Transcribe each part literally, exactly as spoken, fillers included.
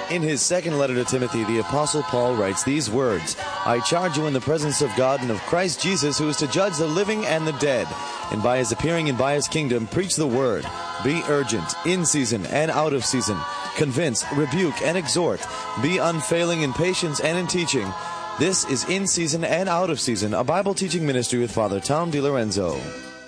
In his second letter to Timothy, the Apostle Paul writes these words, I charge you in the presence of God and of Christ Jesus, who is to judge the living and the dead, and by his appearing and by his kingdom, preach the word. Be urgent, in season and out of season. Convince, rebuke, and exhort. Be unfailing in patience and in teaching. This is In Season and Out of Season, a Bible teaching ministry with Father Tom DiLorenzo.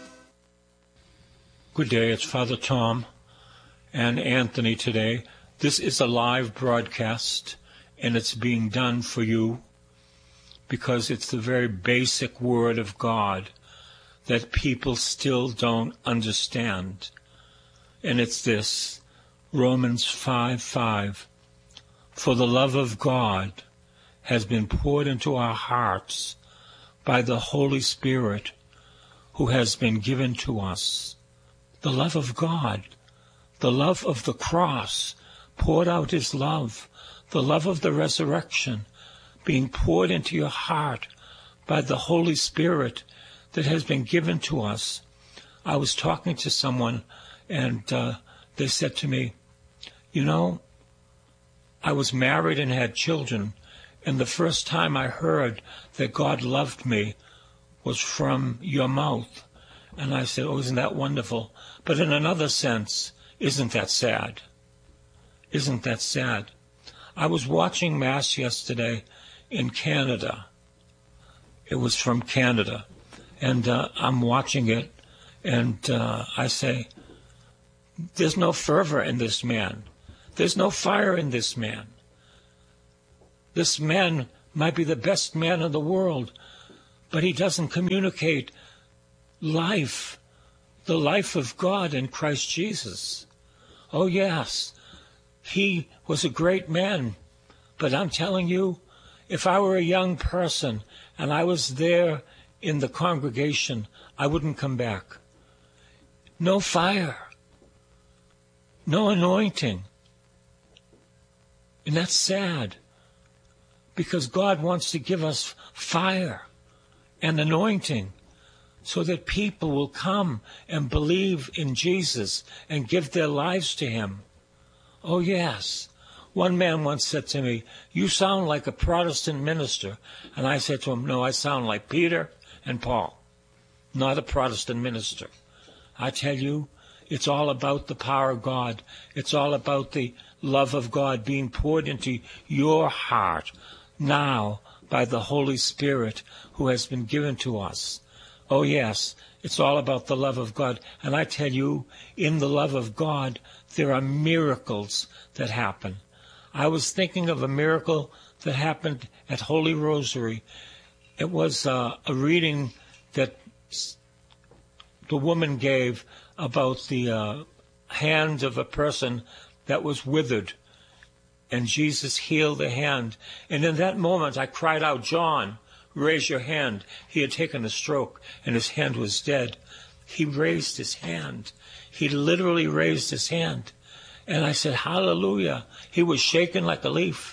Good day, it's Father Tom and Anthony today. This is a live broadcast, and it's being done for you because it's the very basic Word of God that people still don't understand. And it's this, Romans five five. For the love of God has been poured into our hearts by the Holy Spirit who has been given to us. The love of God, the love of the cross, poured out his love, the love of the resurrection, being poured into your heart by the Holy Spirit that has been given to us. I was talking to someone, and uh, they said to me, you know, I was married and had children, and the first time I heard that God loved me was from your mouth. And I said, oh, isn't that wonderful? But in another sense, isn't that sad? Isn't that sad? I was watching Mass yesterday in Canada. It was from Canada. And uh, I'm watching it, and uh, I say, there's no fervor in this man. There's no fire in this man. This man might be the best man in the world, but he doesn't communicate life, the life of God in Christ Jesus. Oh, yes. He was a great man, but I'm telling you, if I were a young person and I was there in the congregation, I wouldn't come back. No fire, no anointing. And that's sad, because God wants to give us fire and anointing so that people will come and believe in Jesus and give their lives to him. Oh, yes. One man once said to me, you sound like a Protestant minister. And I said to him, no, I sound like Peter and Paul, not a Protestant minister. I tell you, it's all about the power of God. It's all about the love of God being poured into your heart now by the Holy Spirit who has been given to us. Oh, yes, it's all about the love of God. And I tell you, in the love of God, there are miracles that happen. I was thinking of a miracle that happened at Holy Rosary. It was uh, a reading that the woman gave about the uh, hand of a person that was withered. And Jesus healed the hand. And in that moment, I cried out, John, raise your hand. He had taken a stroke, and his hand was dead. He raised his hand. He literally raised his hand. And I said, hallelujah. He was shaking like a leaf.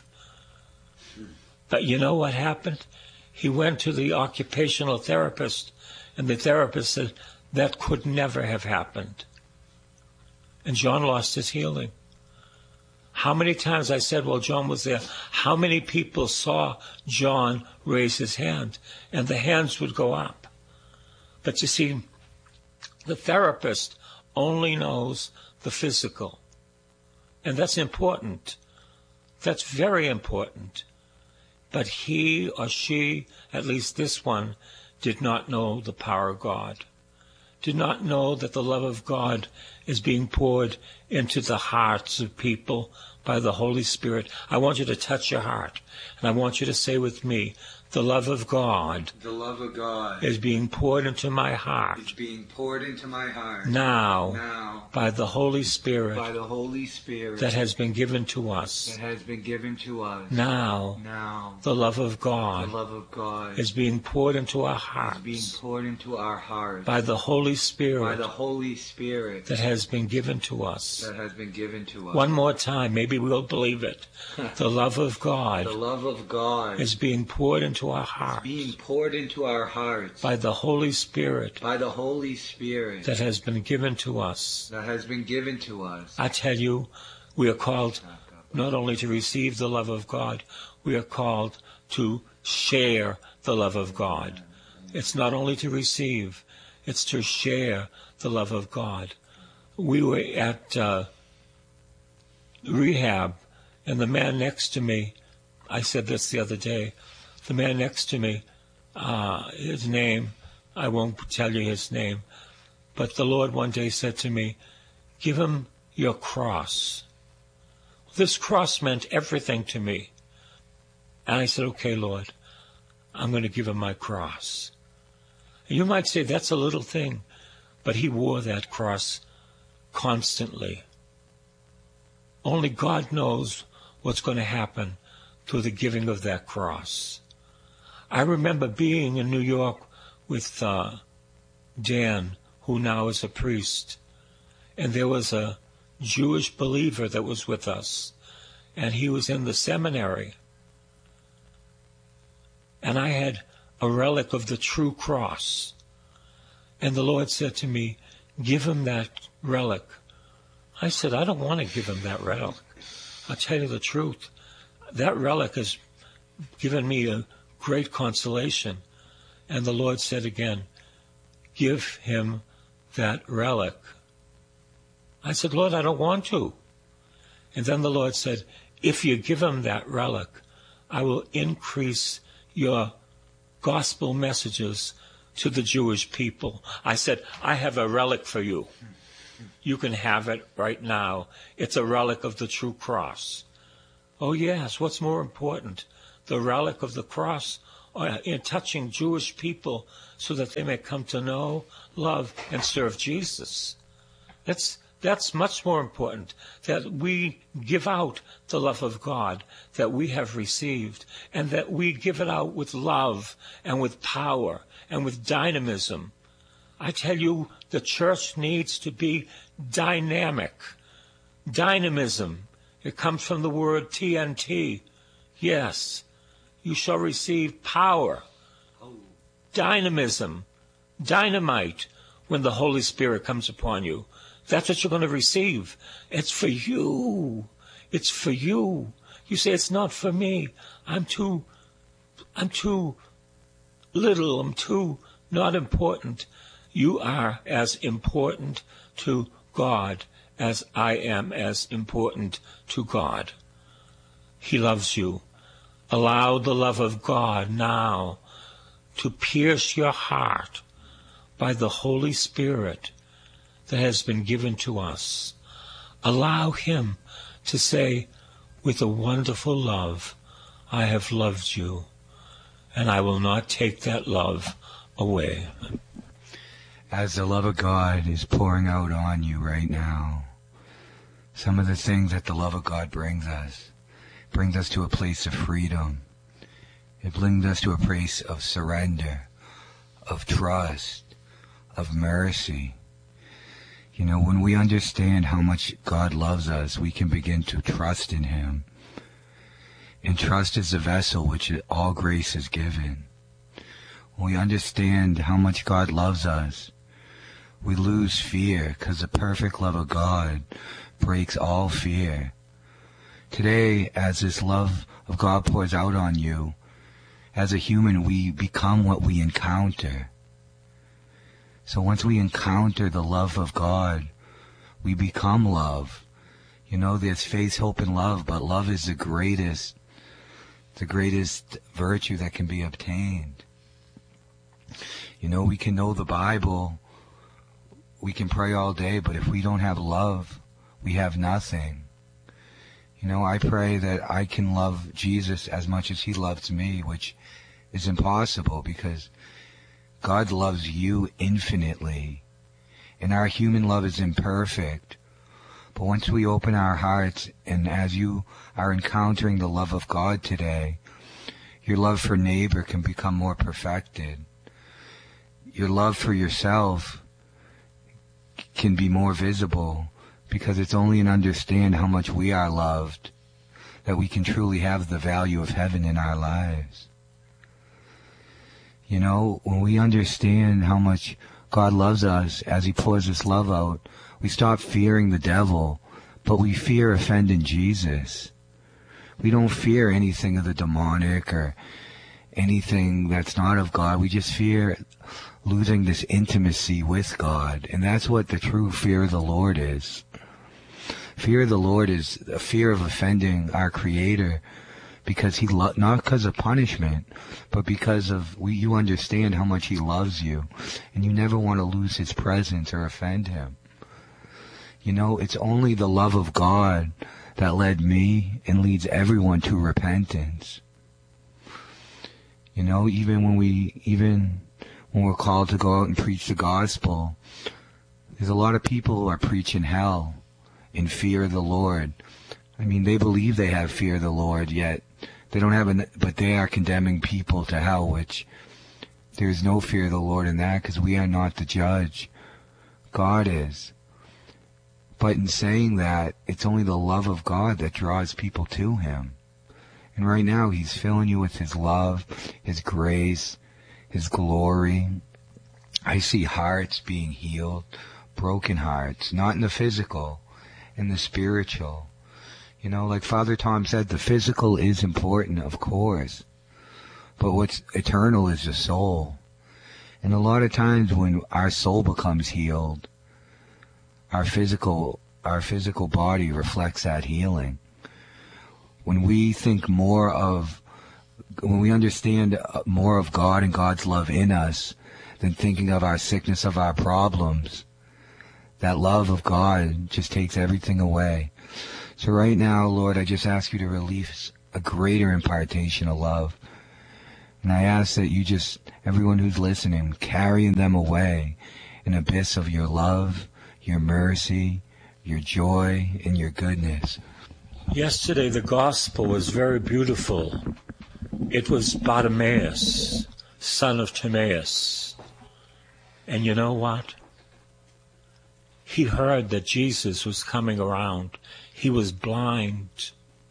But you know what happened? He went to the occupational therapist, and the therapist said, that could never have happened. And John lost his healing. How many times I said, well, John was there. How many people saw John raise his hand? And the hands would go up. But you see, the therapist only knows the physical. And that's important. That's very important. But he or she, at least this one, did not know the power of God. Did not know that the love of God is being poured into the hearts of people by the Holy Spirit. I want you to touch your heart, and I want you to say with me, the love of God, the love of God is being poured into my heart. Is being poured into my heart now, now by the Holy Spirit, by the Holy Spirit that has been given to us. That has been given to us. Now, now the love of God, the love of God is being poured into our hearts. Is being poured into our hearts by the Holy Spirit. By the Holy Spirit that has been given to us. That has been given to us. One more time, maybe we'll believe it. The love of God. The love of God is being poured into our hearts. Being poured into our hearts by the Holy Spirit. By the Holy Spirit that has been given to us. That has been given to us. I tell you, we are called not only to receive the love of God, we are called to share the love of God. It's not only to receive, it's to share the love of God. We were at uh, rehab, and the man next to me, I said this the other day, the man next to me, uh, his name, I won't tell you his name, but the Lord one day said to me, give him your cross. This cross meant everything to me. And I said, okay, Lord, I'm going to give him my cross. And you might say that's a little thing, but he wore that cross constantly. Only God knows what's going to happen through the giving of that cross. I remember being in New York with uh, Dan, who now is a priest, and there was a Jewish believer that was with us, and he was in the seminary. And I had a relic of the true cross. And the Lord said to me, give him that relic. I said, I don't want to give him that relic. I'll tell you the truth. That relic has given me a great consolation. And the Lord said again, give him that relic. I said, Lord, I don't want to. And then the Lord said, if you give him that relic, I will increase your gospel messages to the Jewish people. I said, I have a relic for you. You can have it right now. It's a relic of the true cross. Oh, yes, what's more important? The relic of the cross or in touching Jewish people so that they may come to know, love, and serve Jesus. That's That's much more important, that we give out the love of God that we have received, and that we give it out with love and with power and with dynamism. I tell you, the church needs to be dynamic. Dynamism. It comes from the word T N T. Yes, you shall receive power. Dynamism. Dynamite when the Holy Spirit comes upon you. That's what you're going to receive. It's for you. It's for you. You say, it's not for me. I'm too, I'm too little. I'm too not important. You are as important to God as I am as important to God. He loves you. Allow the love of God now to pierce your heart by the Holy Spirit that has been given to us. Allow him to say, with a wonderful love, I have loved you, and I will not take that love away. As the love of God is pouring out on you right now, some of the things that the love of God brings us, brings us to a place of freedom. It brings us to a place of surrender, of trust, of mercy. You know, when we understand how much God loves us, we can begin to trust in him. And trust is the vessel which all grace is given. When we understand how much God loves us, we lose fear, because the perfect love of God breaks all fear. Today, as this love of God pours out on you, as a human, we become what we encounter. So once we encounter the love of God, we become love. You know, there's faith, hope, and love, but love is the greatest, the greatest virtue that can be obtained. You know, we can know the Bible, we can pray all day, but if we don't have love, we have nothing. You know, I pray that I can love Jesus as much as he loves me, which is impossible because God loves you infinitely, and our human love is imperfect. But once we open our hearts, and as you are encountering the love of God today, your love for neighbor can become more perfected. Your love for yourself can be more visible, because it's only in understand how much we are loved that we can truly have the value of heaven in our lives. You know, when we understand how much God loves us as he pours his love out, we stop fearing the devil, but we fear offending Jesus. We don't fear anything of the demonic or anything that's not of God. We just fear losing this intimacy with God. And that's what the true fear of the Lord is. Fear of the Lord is a fear of offending our Creator, because he lo- not because of punishment, but because of we, you understand how much he loves you, and you never want to lose his presence or offend him. You know, it's only the love of God that led me and leads everyone to repentance. You know, even when we, even when we're called to go out and preach the gospel, there's a lot of people who are preaching hell in fear of the Lord. I mean, they believe they have fear of the Lord, yet they don't have an, but they are condemning people to hell, which there's no fear of the Lord in that, because we are not the judge. God is. But in saying that, it's only the love of God that draws people to him. And right now, he's filling you with his love, his grace, his glory. I see hearts being healed, broken hearts, not in the physical, in the spiritual. You know, like Father Tom said, the physical is important, of course, but what's eternal is the soul. And a lot of times when our soul becomes healed, our physical, our physical body reflects that healing. When we think more of, when we understand more of God and God's love in us than thinking of our sickness, of our problems, that love of God just takes everything away. So right now, Lord, I just ask you to release a greater impartation of love. And I ask that you just, everyone who's listening, carry them away an abyss of your love, your mercy, your joy, and your goodness. Yesterday, the gospel was very beautiful. It was Bartimaeus, son of Timaeus. And you know what? He heard that Jesus was coming around. He was blind.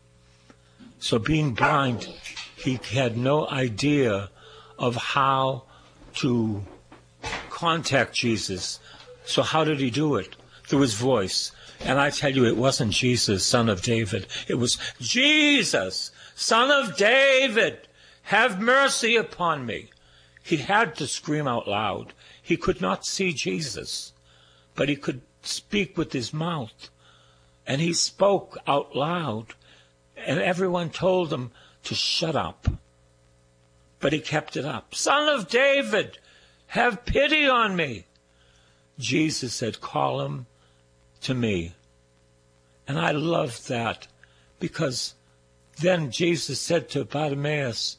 So being blind, he had no idea of how to contact Jesus. So how did he do it? Through his voice. And I tell you, it wasn't Jesus, son of David. It was Jesus, son of David, have mercy upon me. He had to scream out loud. He could not see Jesus, but he could speak with his mouth. And he spoke out loud, and everyone told him to shut up. But he kept it up. Son of David, have pity on me. Jesus said, call him to me. And I loved that, because then Jesus said to Bartimaeus,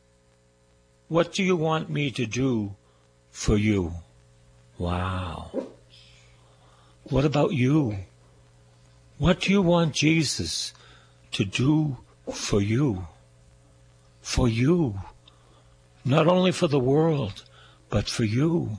what do you want me to do for you? Wow. What about you? What do you want Jesus to do for you? For you. Not only for the world, but for you.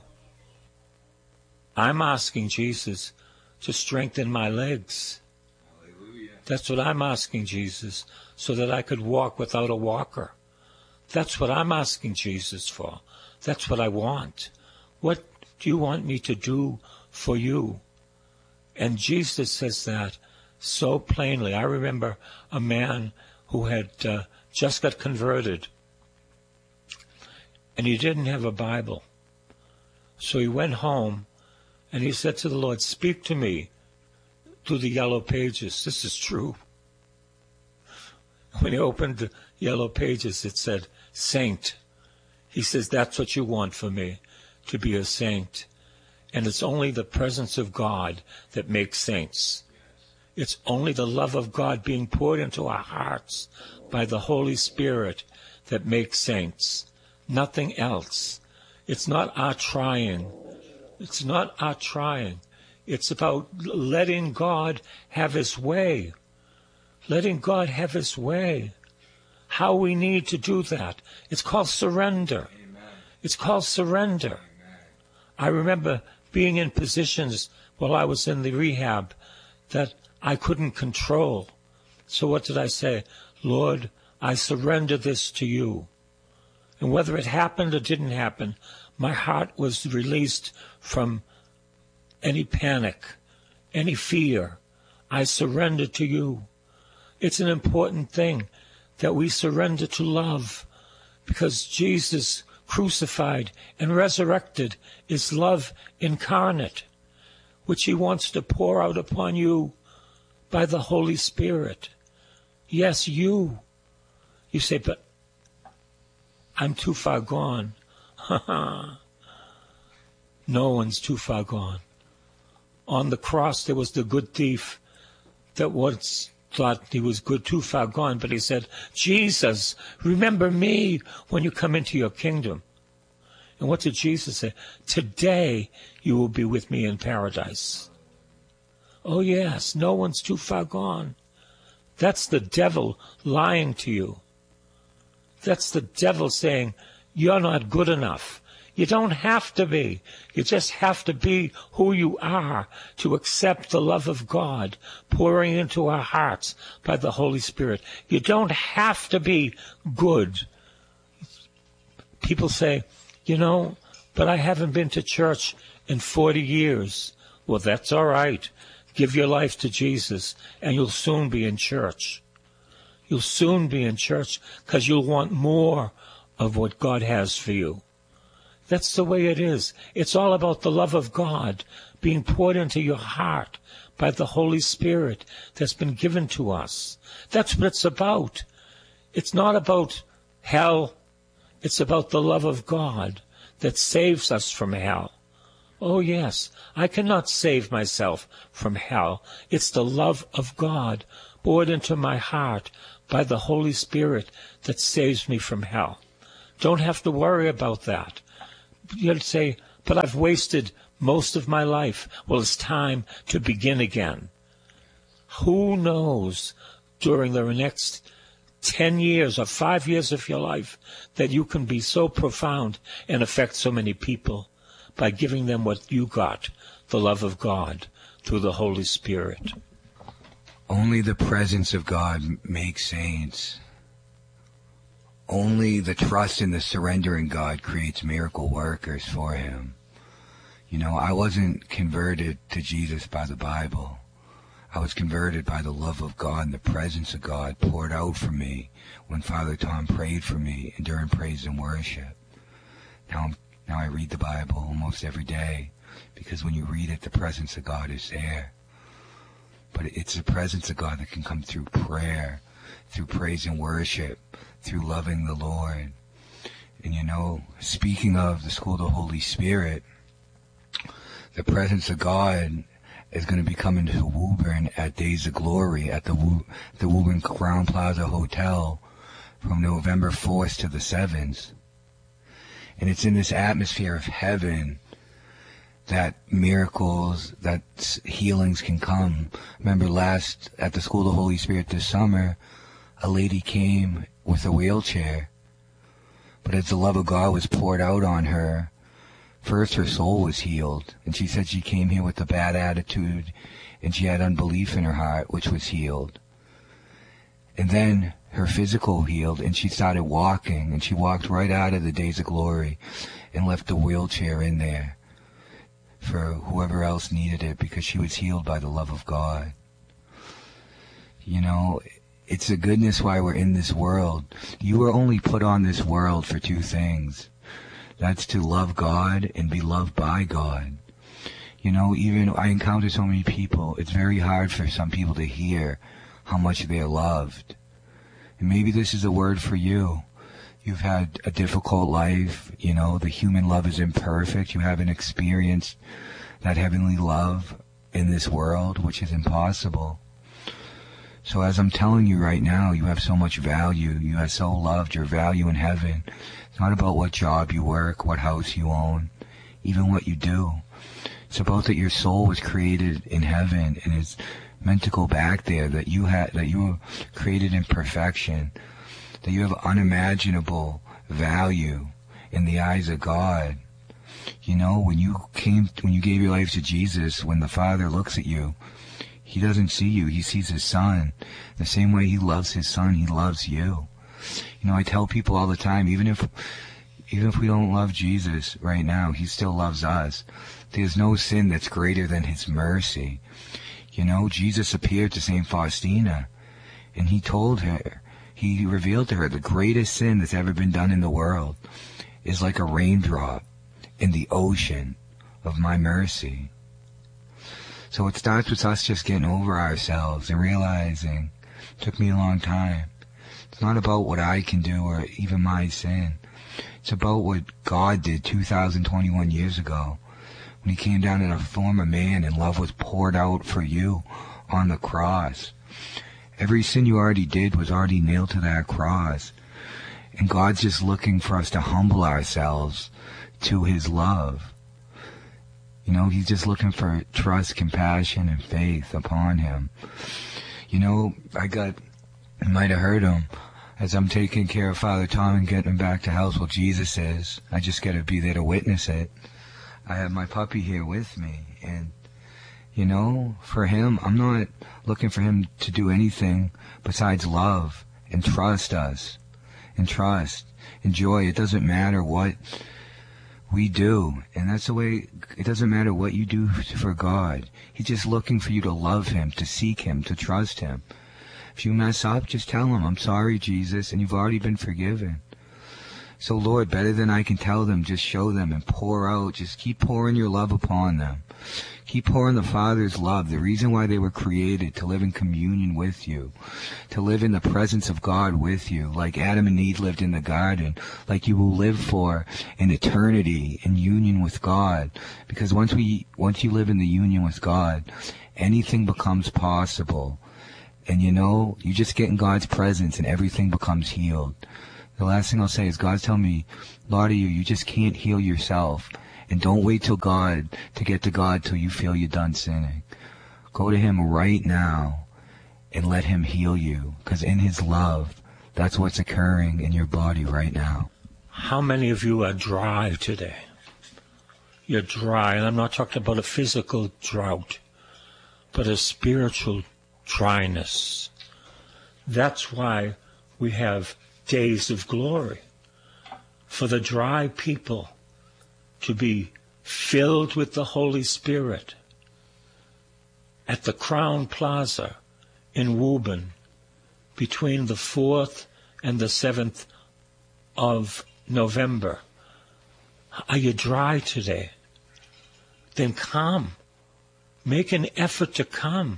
I'm asking Jesus to strengthen my legs. Hallelujah. That's what I'm asking Jesus, so that I could walk without a walker. That's what I'm asking Jesus for. That's what I want. What do you want me to do for you? And Jesus says that so plainly. I remember a man who had uh, just got converted, and he didn't have a Bible. So he went home, and he said to the Lord, speak to me through the yellow pages. This is true. When he opened the yellow pages, it said, saint. He says, that's what you want for me, to be a saint. And it's only the presence of God that makes saints. It's only the love of God being poured into our hearts by the Holy Spirit that makes saints. Nothing else. It's not our trying. It's not our trying. It's about letting God have his way. Letting God have his way. How we need to do that. It's called surrender. Amen. It's called surrender. Amen. I remember being in positions while I was in the rehab that I couldn't control. So what did I say? Lord, I surrender this to you. And whether it happened or didn't happen, my heart was released from any panic, any fear. I surrender to you. It's an important thing that we surrender to love, because Jesus crucified and resurrected is love incarnate, which he wants to pour out upon you by the Holy Spirit. Yes, you. You say, but I'm too far gone. No one's too far gone. On the cross, there was the good thief that once thought he was good, too far gone, but he said, Jesus, remember me when you come into your kingdom. And what did Jesus say? Today you will be with me in paradise. Oh yes, no one's too far gone. That's the devil lying to you. That's the devil saying, you're not good enough. You don't have to be. You just have to be who you are to accept the love of God pouring into our hearts by the Holy Spirit. You don't have to be good. People say, you know, but I haven't been to church in forty years. Well, that's all right. Give your life to Jesus, and you'll soon be in church. You'll soon be in church because you'll want more of what God has for you. That's the way it is. It's all about the love of God being poured into your heart by the Holy Spirit that's been given to us. That's what it's about. It's not about hell. It's about the love of God that saves us from hell. Oh, yes, I cannot save myself from hell. It's the love of God poured into my heart by the Holy Spirit that saves me from hell. Don't have to worry about that. You'll say, but I've wasted most of my life. Well, it's time to begin again. Who knows during the next ten years or five years of your life that you can be so profound and affect so many people by giving them what you got, the love of God, through the Holy Spirit. Only the presence of God makes saints. Only the trust and the surrender in God creates miracle workers for him. You know, I wasn't converted to Jesus by the Bible. I was converted by the love of God and the presence of God poured out for me when Father Tom prayed for me and during praise and worship. Now, now I read the Bible almost every day because when you read it, the presence of God is there. But it's the presence of God that can come through prayer, through praise and worship, through loving the Lord. And you know, speaking of the School of the Holy Spirit, the presence of God is going to be coming to Woburn at Days of Glory at the Wo- the Woburn Crown Plaza Hotel from November fourth to the seventh. And it's in this atmosphere of heaven that miracles, that healings can come. Remember last, at the School of the Holy Spirit this summer, a lady came with a wheelchair. But as the love of God was poured out on her, first her soul was healed. And she said she came here with a bad attitude, and she had unbelief in her heart, which was healed. And then her physical healed, and she started walking, and she walked right out of the Days of Glory and left the wheelchair in there for whoever else needed it, because she was healed by the love of God. You know, it's the goodness why we're in this world. You were only put on this world for two things. That's to love God and be loved by God. You know, even I encounter so many people, it's very hard for some people to hear how much they're loved. And maybe this is a word for you. You've had a difficult life, you know, the human love is imperfect. You haven't experienced that heavenly love in this world, which is impossible. So as I'm telling you right now, you have so much value. You are so loved. Your value in heaven. It's not about what job you work, what house you own, even what you do. It's about that your soul was created in heaven and is meant to go back there, that you had, that you were created in perfection, that you have unimaginable value in the eyes of God. You know, when you came, when you gave your life to Jesus, when the Father looks at you, He doesn't see you, He sees His Son. The same way He loves His Son, He loves you. You know, I tell people all the time, even if, even if we don't love Jesus right now, He still loves us. There's no sin that's greater than His mercy. You know, Jesus appeared to Saint Faustina, And he told her, he revealed to her the greatest sin that's ever been done in the world is like a raindrop in the ocean of my mercy. So it starts with us just getting over ourselves and realizing, it took me a long time, it's not about what I can do or even my sin. It's about what God did two thousand twenty-one years ago when he came down in a form of man and love was poured out for you on the cross. Every sin you already did was already nailed to that cross. And God's just looking for us to humble ourselves to his love. You know, he's just looking for trust, compassion, and faith upon him. You know, I got, you might have heard him, as I'm taking care of Father Tom and getting him back to health, well, Jesus is. I just got to be there to witness it. I have my puppy here with me, and, you know, for him, I'm not looking for him to do anything besides love and trust us, and trust and joy. It doesn't matter what we do, and that's the way, it doesn't matter what you do for God. He's just looking for you to love him, to seek him, to trust him. If you mess up, just tell him, I'm sorry, Jesus, and you've already been forgiven. So, Lord, better than I can tell them, just show them and pour out, just keep pouring your love upon them. Keep pouring the Father's love, the reason why they were created, to live in communion with you, to live in the presence of God with you, like Adam and Eve lived in the garden, like you will live for an eternity in union with God. Because once we, once you live in the union with God, anything becomes possible. And you know, you just get in God's presence and everything becomes healed. The last thing I'll say is God's telling me, a lot of you, you just can't heal yourself. And don't wait till God to get to God till you feel you're done sinning. Go to him right now and let him heal you. Because in his love, that's what's occurring in your body right now. How many of you are dry today? You're dry, and I'm not talking about a physical drought, but a spiritual dryness. That's why we have days of glory, for the dry people to be filled with the Holy Spirit at the Crown Plaza in Woburn between the fourth and the seventh of November. Are you dry today? Then come. Make an effort to come.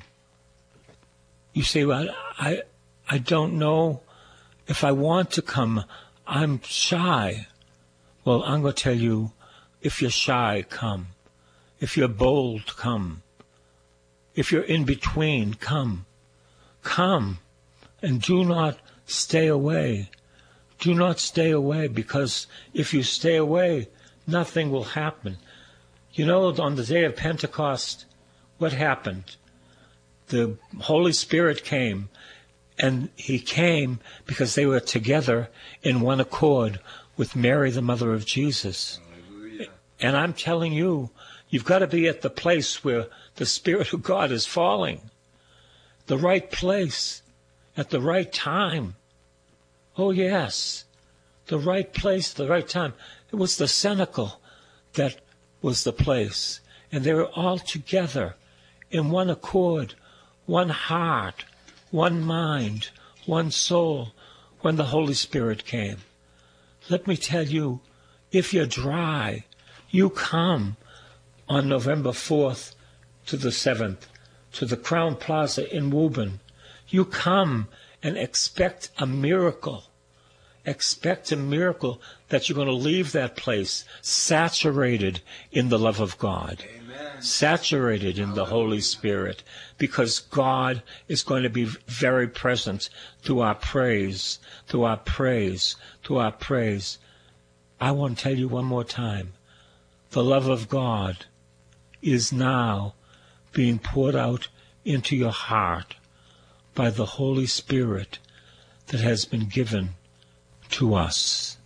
You say, well, I, I don't know if I want to come. I'm shy. Well, I'm going to tell you, if you're shy, come. If you're bold, come. If you're in between, come. Come. And do not stay away. Do not stay away, because if you stay away, nothing will happen. You know, on the day of Pentecost, what happened? The Holy Spirit came, and he came because they were together in one accord with Mary, the mother of Jesus. Hallelujah. And I'm telling you, you've got to be at the place where the Spirit of God is falling. The right place, at the right time. Oh, yes, the right place, the right time. It was the cenacle that was the place. And they were all together in one accord, one heart, one mind, one soul, when the Holy Spirit came. Let me tell you, if you're dry, you come on November fourth to the seventh to the Crown Plaza in Woburn. You come and expect a miracle. Expect a miracle that you're going to leave that place saturated in the love of God. Amen. Saturated in the Holy Spirit, because God is going to be very present through our praise, through our praise, through our praise. I want to tell you one more time, the love of God is now being poured out into your heart by the Holy Spirit that has been given to us.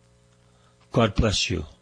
God bless you.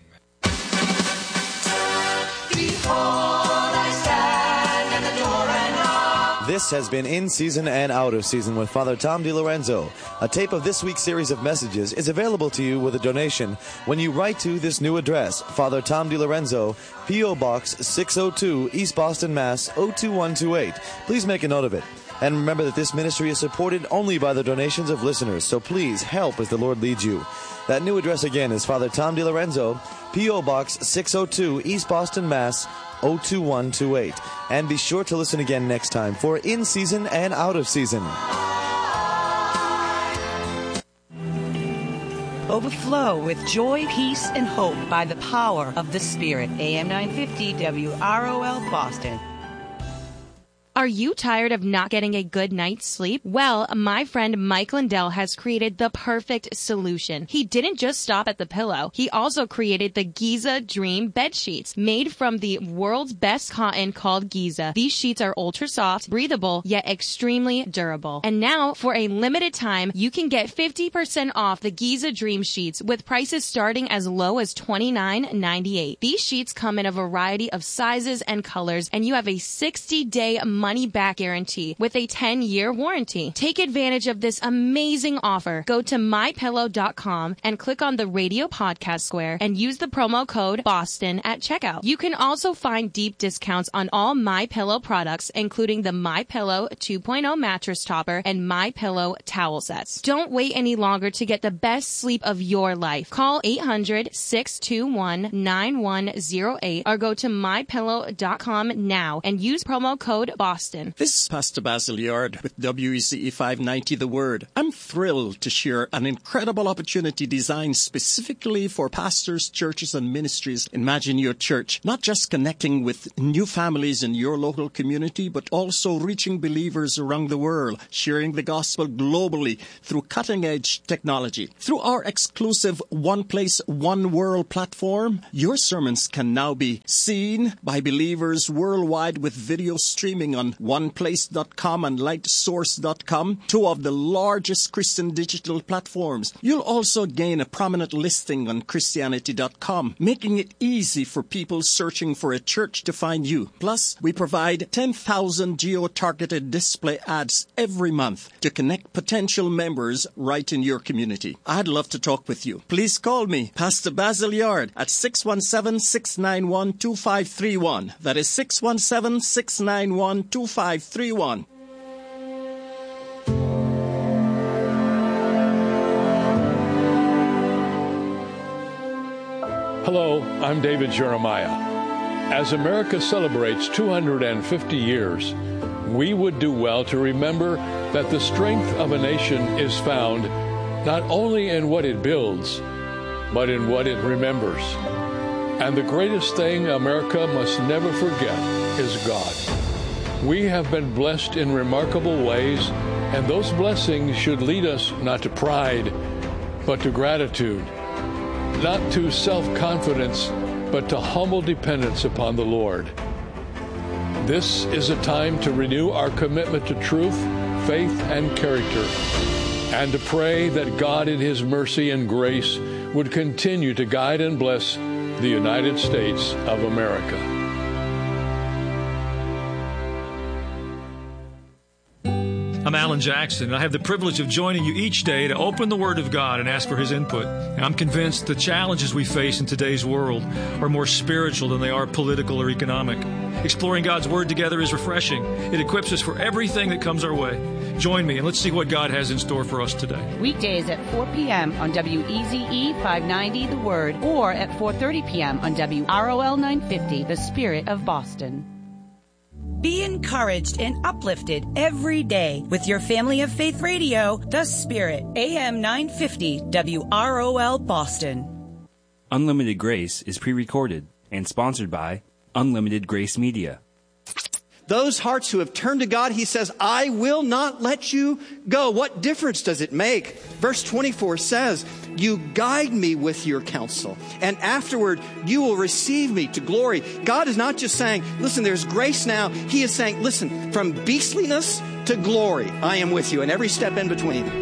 This has been In Season and Out of Season with Father Tom DiLorenzo. A tape of this week's series of messages is available to you with a donation when you write to this new address, Father Tom DiLorenzo, P O. Box six oh two, East Boston, Mass. oh two one two eight. Please make a note of it. And remember that this ministry is supported only by the donations of listeners, so please help as the Lord leads you. That new address again is Father Tom DiLorenzo, P O. Box six oh two, East Boston, Mass. oh two one two eight. And be sure to listen again next time for In Season and Out of Season. Overflow with joy, peace, and hope by the power of the Spirit. A M nine fifty W R O L Boston. Are you tired of not getting a good night's sleep? Well, my friend Mike Lindell has created the perfect solution. He didn't just stop at the pillow. He also created the Giza Dream bed sheets, made from the world's best cotton called Giza. These sheets are ultra soft, breathable, yet extremely durable. And now, for a limited time, you can get fifty percent off the Giza Dream sheets with prices starting as low as twenty-nine ninety-eight. These sheets come in a variety of sizes and colors, and you have a sixty-day money-back guarantee with a ten-year warranty. Take advantage of this amazing offer. Go to my pillow dot com and click on the radio podcast square and use the promo code BOSTON at checkout. You can also find deep discounts on all MyPillow products, including the MyPillow two point oh mattress topper and MyPillow towel sets. Don't wait any longer to get the best sleep of your life. Call eight hundred, six two one, nine one zero eight or go to my pillow dot com now and use promo code BOSTON. This is Pastor Basil Yard with W E C E five ninety The Word. I'm thrilled to share an incredible opportunity designed specifically for pastors, churches, and ministries. Imagine your church not just connecting with new families in your local community, but also reaching believers around the world, sharing the gospel globally through cutting-edge technology. Through our exclusive One Place, One World platform, your sermons can now be seen by believers worldwide with video streaming on one place dot com and light source dot com, two of the largest Christian digital platforms. You'll also gain a prominent listing on Christianity dot com, making it easy for people searching for a church to find you. Plus, we provide ten thousand geo-targeted display ads every month to connect potential members right in your community. I'd love to talk with you. Please call me, Pastor Basil Yard, at six one seven, six nine one, two five three one. That is six one seven, six nine one, two five three one. Hello, I'm David Jeremiah. As America celebrates two hundred fifty years, we would do well to remember that the strength of a nation is found not only in what it builds, but in what it remembers. And the greatest thing America must never forget is God. We have been blessed in remarkable ways, and those blessings should lead us not to pride, but to gratitude, not to self-confidence, but to humble dependence upon the Lord. This is a time to renew our commitment to truth, faith, and character, and to pray that God in His mercy and grace would continue to guide and bless the United States of America. I'm Alan Jackson, and I have the privilege of joining you each day to open the Word of God and ask for His input. And I'm convinced the challenges we face in today's world are more spiritual than they are political or economic. Exploring God's Word together is refreshing. It equips us for everything that comes our way. Join me, and let's see what God has in store for us today. Weekdays at four p.m. on W E Z E five ninety The Word, or at four thirty p.m. on W R O L nine fifty The Spirit of Boston. Be encouraged and uplifted every day with your Family of Faith Radio, The Spirit, A M nine fifty W R O L Boston. Unlimited Grace is pre-recorded and sponsored by Unlimited Grace Media. Those hearts who have turned to God, He says, I will not let you go. What difference does it make? Verse twenty-four says, you guide me with your counsel, and afterward you will receive me to glory. God is not just saying, listen, there's grace now. He is saying, listen, from beastliness to glory, I am with you, and every step in between.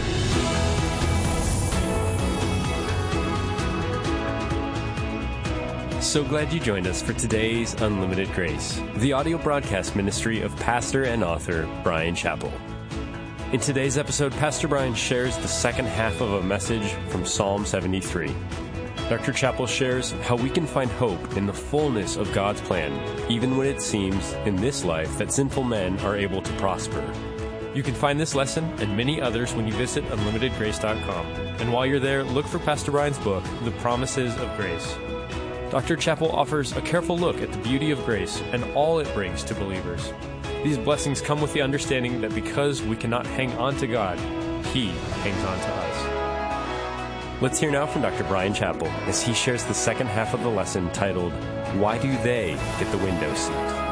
So glad you joined us for today's Unlimited Grace, the audio broadcast ministry of pastor and author Bryan Chapell. In today's episode, Pastor Bryan shares the second half of a message from Psalm seventy-three. Doctor Chappell shares how we can find hope in the fullness of God's plan, even when it seems in this life that sinful men are able to prosper. You can find this lesson and many others when you visit unlimited grace dot com. And while you're there, look for Pastor Brian's book, The Promises of Grace. Doctor Chappell offers a careful look at the beauty of grace and all it brings to believers. These blessings come with the understanding that because we cannot hang on to God, He hangs on to us. Let's hear now from Doctor Brian Chappell as he shares the second half of the lesson titled, Why Do They Get the Window Seat?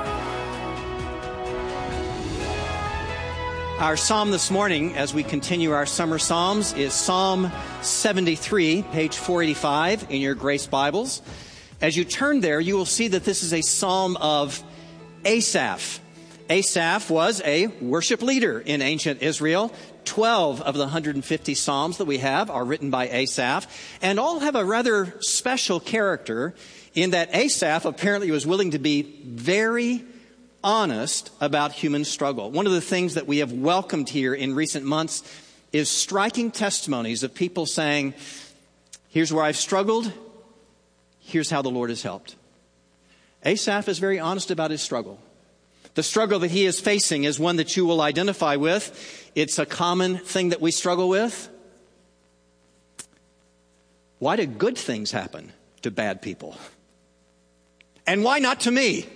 Our psalm this morning, as we continue our summer psalms, is Psalm seventy-three, page four eighty-five in your Grace Bibles. As you turn there, you will see that this is a psalm of Asaph. Asaph was a worship leader in ancient Israel. Twelve of the one hundred fifty psalms that we have are written by Asaph, and all have a rather special character in that Asaph apparently was willing to be very honest about human struggle. One of the things that we have welcomed here in recent months is striking testimonies of people saying, here's where I've struggled, here's how the Lord has helped. Asaph is very honest about his struggle. The struggle that he is facing is one that you will identify with. It's a common thing that we struggle with. Why do good things happen to bad people? And why not to me?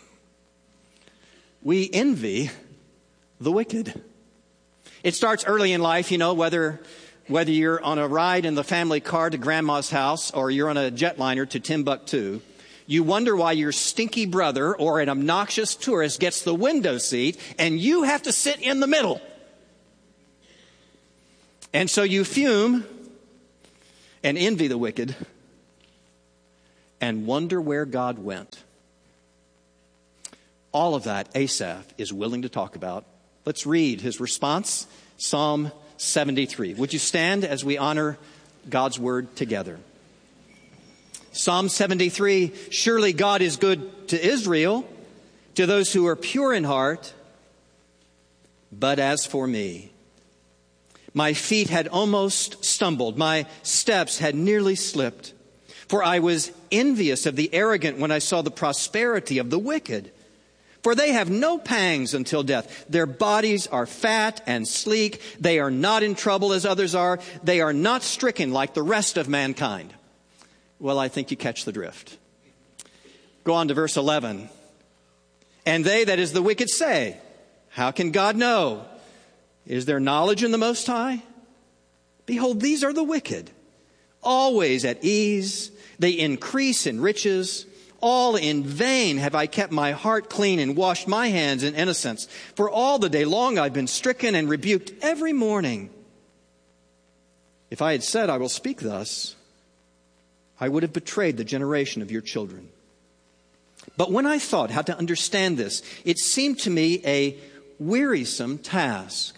We envy the wicked. It starts early in life, you know, whether whether you're on a ride in the family car to grandma's house or you're on a jetliner to Timbuktu. You wonder why your stinky brother or an obnoxious tourist gets the window seat and you have to sit in the middle. And so you fume and envy the wicked and wonder where God went. All of that Asaph is willing to talk about. Let's read his response, Psalm seventy-three. Would you stand as we honor God's word together? Psalm seventy-three, surely God is good to Israel, to those who are pure in heart. But as for me, my feet had almost stumbled, my steps had nearly slipped. For I was envious of the arrogant when I saw the prosperity of the wicked. For they have no pangs until death. Their bodies are fat and sleek. They are not in trouble as others are. They are not stricken like the rest of mankind. Well, I think you catch the drift. Go on to verse eleven. And they, that is the wicked, say, how can God know? Is there knowledge in the Most High? Behold, these are the wicked, always at ease. They increase in riches. All in vain have I kept my heart clean and washed my hands in innocence. For all the day long I've been stricken and rebuked every morning. If I had said, I will speak thus, I would have betrayed the generation of your children. But when I thought how to understand this, it seemed to me a wearisome task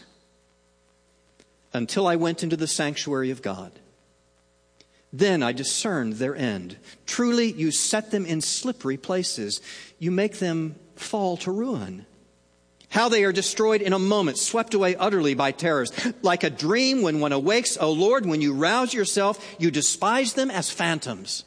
until I went into the sanctuary of God. Then I discerned their end. Truly, you set them in slippery places. You make them fall to ruin. How they are destroyed in a moment, swept away utterly by terrors. Like a dream when one awakes, O Lord, when you rouse yourself, you despise them as phantoms.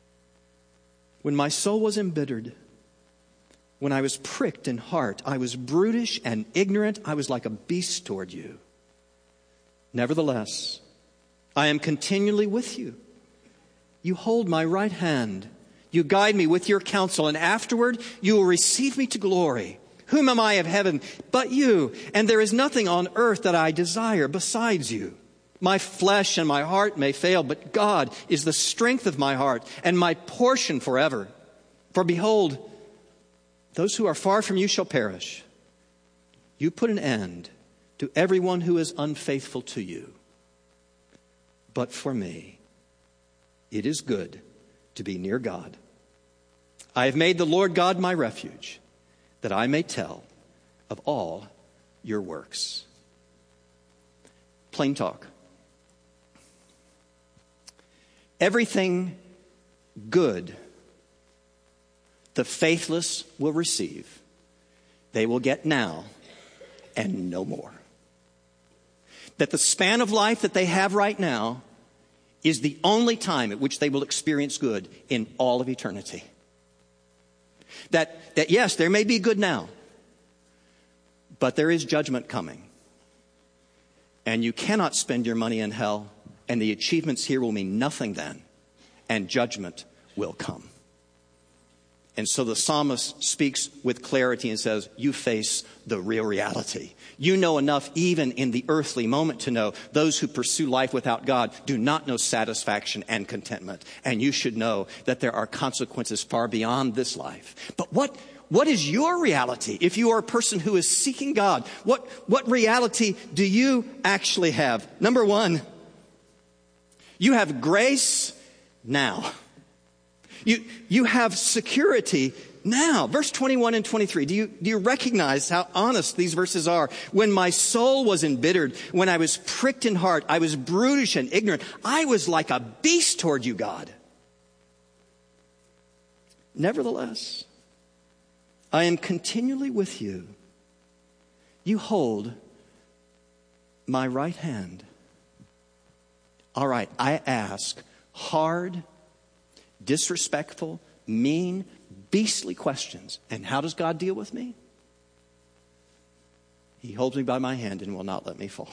When my soul was embittered, when I was pricked in heart, I was brutish and ignorant. I was like a beast toward you. Nevertheless, I am continually with you. You hold my right hand. You guide me with your counsel, and afterward you will receive me to glory. Whom am I of heaven but you? And there is nothing on earth that I desire besides you. My flesh and my heart may fail, but God is the strength of my heart and my portion forever. For behold, those who are far from you shall perish. You put an end to everyone who is unfaithful to you. But for me, it is good to be near God. I have made the Lord God my refuge, that I may tell of all your works. Plain talk. Everything good the faithless will receive, they will get now and no more. That the span of life that they have right now is the only time at which they will experience good in all of eternity. That, that yes, there may be good now, but there is judgment coming. And you cannot spend your money in hell, and the achievements here will mean nothing then, and judgment will come. And so the psalmist speaks with clarity and says, you face the real reality. You know enough even in the earthly moment to know those who pursue life without God do not know satisfaction and contentment. And you should know that there are consequences far beyond this life. But what, what is your reality if you are a person who is seeking God? What, what reality do you actually have? Number one, you have grace now. You, you have security now. Verse twenty-one and twenty-three. Do you, do you recognize how honest these verses are? When my soul was embittered, when I was pricked in heart, I was brutish and ignorant. I was like a beast toward you, God. Nevertheless, I am continually with you. You hold my right hand. All right, I ask hard, disrespectful, mean, beastly questions. And how does God deal with me? He holds me by my hand and will not let me fall.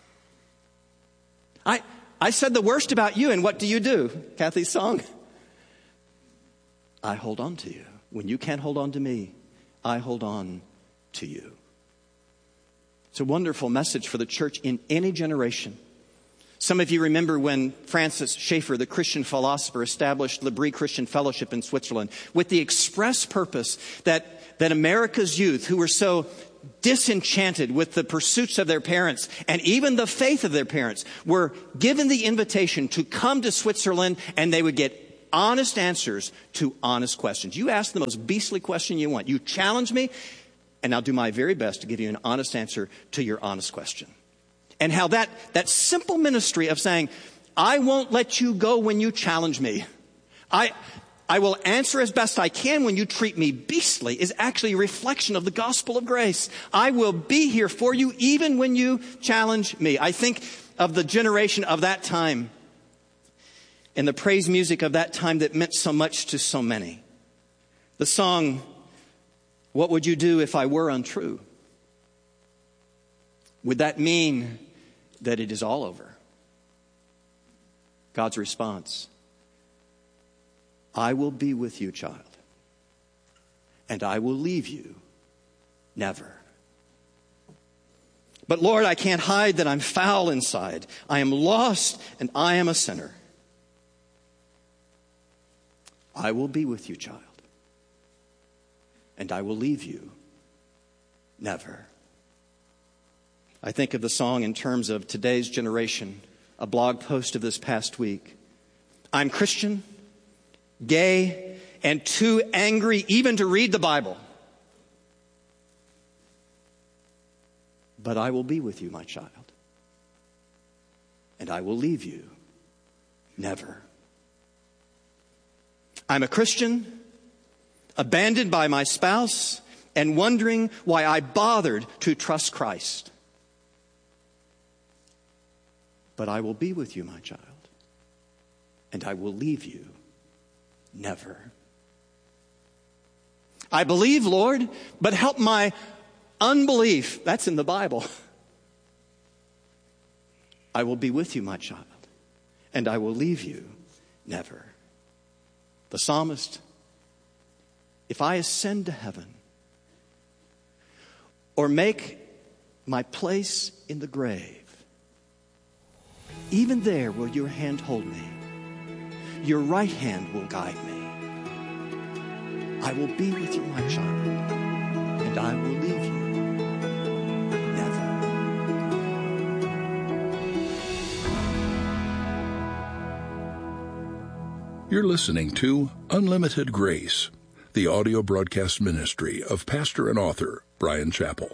I, I said the worst about you, and what do you do? Kathy's song. I hold on to you. When you can't hold on to me, I hold on to you. It's a wonderful message for the church in any generation. Some of you remember when Francis Schaeffer, the Christian philosopher, established L'Abri Christian Fellowship in Switzerland with the express purpose that, that America's youth, who were so disenchanted with the pursuits of their parents and even the faith of their parents, were given the invitation to come to Switzerland, and they would get honest answers to honest questions. You ask the most beastly question you want. You challenge me, and I'll do my very best to give you an honest answer to your honest question. And how that, that simple ministry of saying, I won't let you go when you challenge me. I, I will answer as best I can when you treat me beastly is actually a reflection of the gospel of grace. I will be here for you even when you challenge me. I think of the generation of that time and the praise music of that time that meant so much to so many. The song, What Would You Do If I Were Untrue? Would that mean that it is all over? God's response, I will be with you, child, and I will leave you never. But Lord, I can't hide that I'm foul inside. I am lost and I am a sinner. I will be with you, child, and I will leave you never. I think of the song in terms of today's generation, a blog post of this past week. I'm Christian, gay, and too angry even to read the Bible. But I will be with you, my child, and I will leave you never. I'm a Christian, abandoned by my spouse, and wondering why I bothered to trust Christ. But I will be with you, my child, and I will leave you never. I believe, Lord, but help my unbelief. That's in the Bible. I will be with you, my child, and I will leave you never. The psalmist, if I ascend to heaven or make my place in the grave, even there will your hand hold me. Your right hand will guide me. I will be with you, my child, and I will leave you never. You're listening to Unlimited Grace, the audio broadcast ministry of pastor and author Bryan Chapell.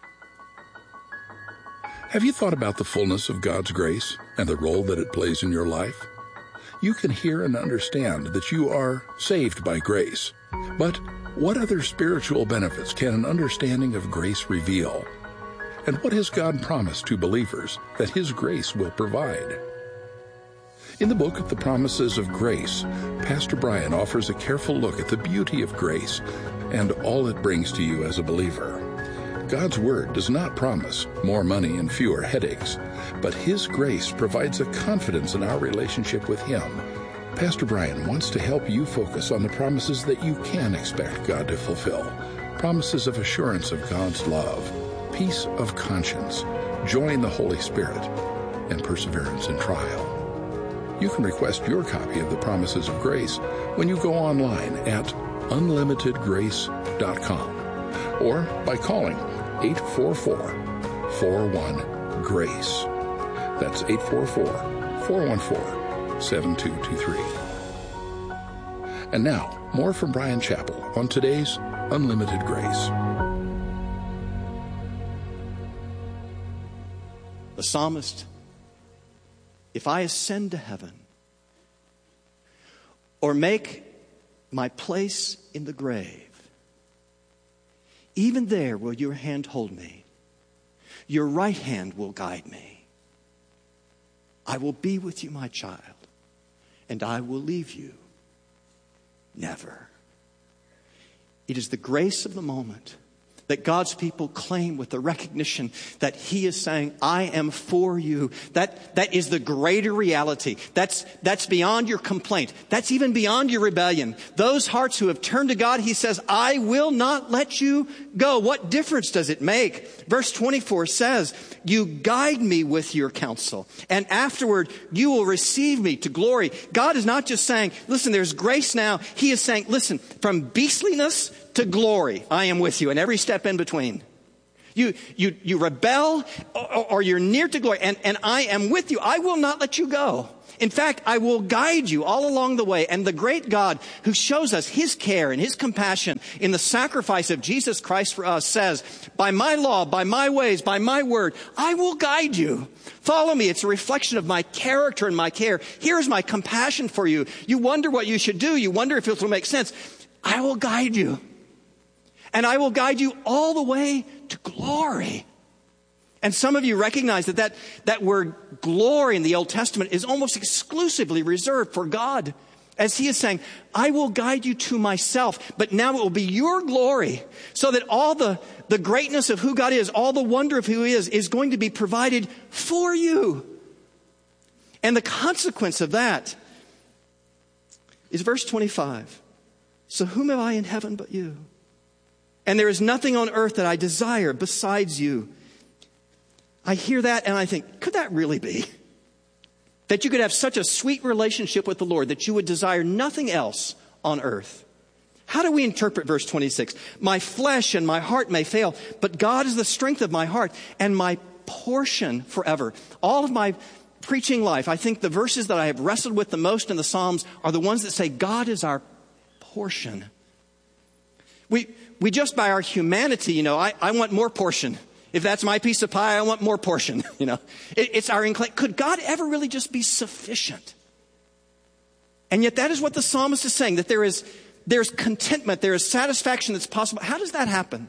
Have you thought about the fullness of God's grace and the role that it plays in your life? You can hear and understand that you are saved by grace. But what other spiritual benefits can an understanding of grace reveal? And what has God promised to believers that His grace will provide? In the book, The Promises of Grace, Pastor Brian offers a careful look at the beauty of grace and all it brings to you as a believer. God's Word does not promise more money and fewer headaches, but His grace provides a confidence in our relationship with Him. Pastor Brian wants to help you focus on the promises that you can expect God to fulfill. Promises of assurance of God's love, peace of conscience, joy in the Holy Spirit, and perseverance in trial. You can request your copy of the Promises of Grace when you go online at unlimited grace dot com or by calling eight four four, four one, GRACE. That's eight four four, four one four, seven two two three. And now, more from Bryan Chapell on today's Unlimited Grace. The psalmist, if I ascend to heaven or make my place in the grave, even there will your hand hold me. Your right hand will guide me. I will be with you, my child, and I will leave you never. It is the grace of the moment that God's people claim with the recognition that He is saying, I am for you. That, that is the greater reality. That's, that's beyond your complaint. That's even beyond your rebellion. Those hearts who have turned to God, He says, I will not let you go. What difference does it make? Verse twenty-four says, you guide me with your counsel, and afterward you will receive me to glory. God is not just saying, listen, there's grace now. He is saying, listen, from beastliness to glory, I am with you, and every step in between. You, you, you rebel or, or you're near to glory, and, and I am with you. I will not let you go. In fact, I will guide you all along the way. And the great God who shows us His care and His compassion in the sacrifice of Jesus Christ for us says, by my law, by my ways, by my word, I will guide you. Follow me. It's a reflection of my character and my care. Here's my compassion for you. You wonder what you should do. You wonder if it will make sense. I will guide you. And I will guide you all the way to glory. And some of you recognize that, that that word glory in the Old Testament is almost exclusively reserved for God. As He is saying, I will guide you to myself, but now it will be your glory, so that all the, the greatness of who God is, all the wonder of who He is, is going to be provided for you. And the consequence of that is verse twenty-five. So whom have I in heaven but you? And there is nothing on earth that I desire besides you. I hear that and I think, could that really be? That you could have such a sweet relationship with the Lord that you would desire nothing else on earth. How do we interpret verse twenty-six? My flesh and my heart may fail, but God is the strength of my heart and my portion forever. All of my preaching life, I think the verses that I have wrestled with the most in the Psalms are the ones that say God is our portion. We we just by our humanity, you know, I, I want more portion. If that's my piece of pie, I want more portion. You know, it, it's our inclination. Could God ever really just be sufficient? And yet that is what the psalmist is saying, that there is there's contentment, there is satisfaction that's possible. How does that happen?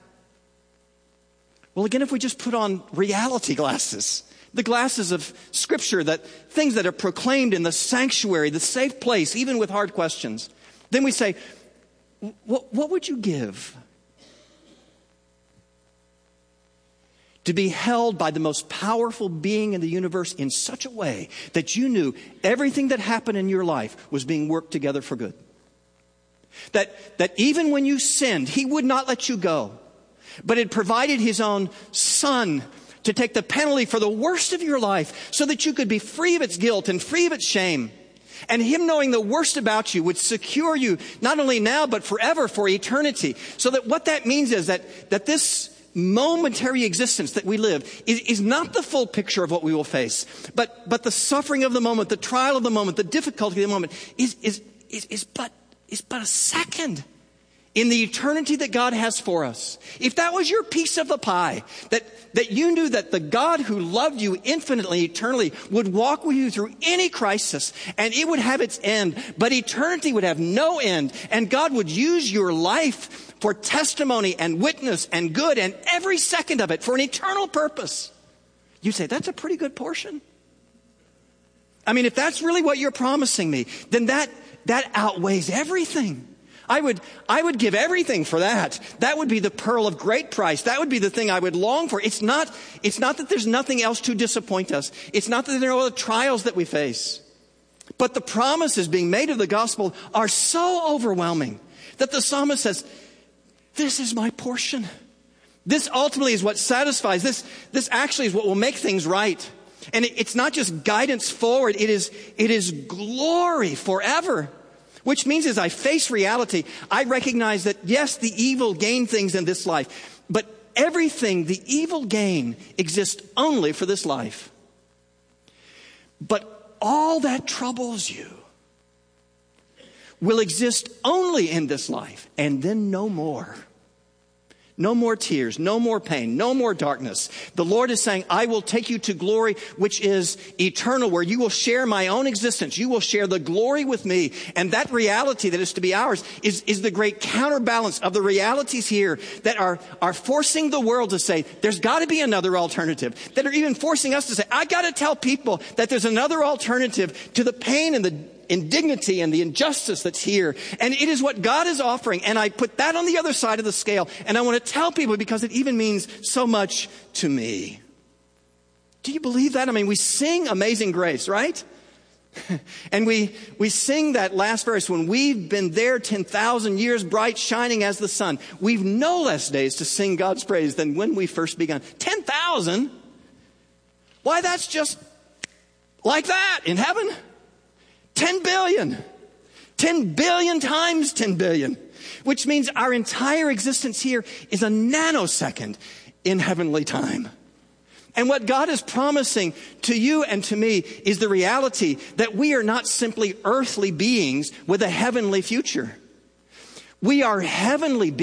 Well, again, if we just put on reality glasses, the glasses of Scripture, that things that are proclaimed in the sanctuary, the safe place, even with hard questions, then we say, what, what would you give to be held by the most powerful being in the universe in such a way that you knew everything that happened in your life was being worked together for good? That, that even when you sinned, He would not let you go, but had provided His own Son to take the penalty for the worst of your life so that you could be free of its guilt and free of its shame. And Him knowing the worst about you would secure you not only now, but forever, for eternity. So that what that means is that, that this momentary existence that we live is, is not the full picture of what we will face, but, but the suffering of the moment, the trial of the moment, the difficulty of the moment is, is, is, is, but, is but a second in the eternity that God has for us. If that was your piece of the pie, that, that you knew that the God who loved you infinitely, eternally, would walk with you through any crisis, and it would have its end, but eternity would have no end, and God would use your life for testimony and witness and good, and every second of it for an eternal purpose, you say, that's a pretty good portion. I mean, if that's really what you're promising me, then that, that outweighs everything. I would, I would give everything for that. That would be the pearl of great price. That would be the thing I would long for. It's not, it's not that there's nothing else to disappoint us. It's not that there are no other trials that we face. But the promises being made of the gospel are so overwhelming that the psalmist says, this is my portion. This ultimately is what satisfies. This, this actually is what will make things right. And it, it's not just guidance forward. It is, it is glory forever. Which means as I face reality, I recognize that yes, the evil gain things in this life, but everything the evil gain exists only for this life. But all that troubles you will exist only in this life and then no more. No more tears, no more pain, no more darkness. The Lord is saying, I will take you to glory, which is eternal, where you will share my own existence. You will share the glory with me. And that reality that is to be ours is, is the great counterbalance of the realities here that are, are forcing the world to say, there's got to be another alternative. That are even forcing us to say, I got to tell people that there's another alternative to the pain and the indignity and the injustice that's here. And it is what God is offering. And I put that on the other side of the scale. And I want to tell people because it even means so much to me. Do you believe that? I mean, we sing Amazing Grace, right? And we, we sing that last verse, when we've been there ten thousand years, bright, shining as the sun. We've no less days to sing God's praise than when we first began. ten thousand? Why, that's just like that in heaven. ten billion. ten billion times ten billion. Which means our entire existence here is a nanosecond in heavenly time. And what God is promising to you and to me is the reality that we are not simply earthly beings with a heavenly future. We are heavenly beings.